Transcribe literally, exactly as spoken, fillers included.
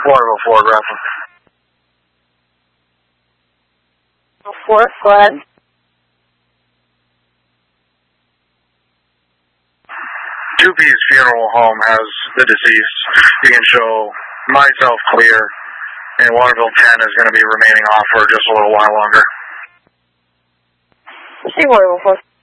Waterville four, Grapple. four, go ahead. two P's Funeral Home has the deceased. You can show myself clear, and Waterville ten is going to be remaining off for just a little while longer. See Waterville four.